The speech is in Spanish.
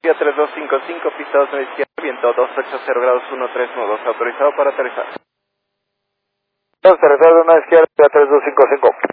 Vía 3255, pista 2 a la izquierda, viento 280 grados 13 nudos, autorizado para aterrizar. Aterrizar de una izquierda, vía 3255.